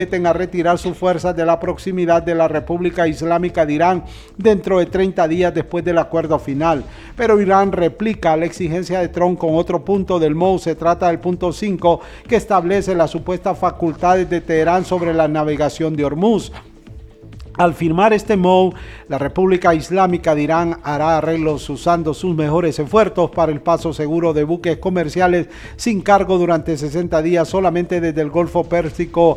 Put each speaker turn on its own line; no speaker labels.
a retirar sus fuerzas de la proximidad de la República Islámica de Irán dentro de 30 días después del acuerdo final. Pero Irán replica la exigencia de Trump con otro punto del MOU. Se trata del punto 5, que establece las supuestas facultades de Teherán sobre la navegación de Hormuz. Al firmar este MOU, la República Islámica de Irán hará arreglos usando sus mejores esfuerzos para el paso seguro de buques comerciales sin cargo durante 60 días solamente desde el Golfo Pérsico